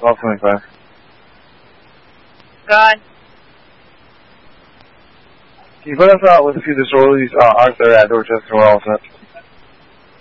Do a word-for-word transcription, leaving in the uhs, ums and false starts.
twelve twenty-five. Go on. Can you put us out with a few disorderlies, uh, Arthur at Dorchester, we're all set.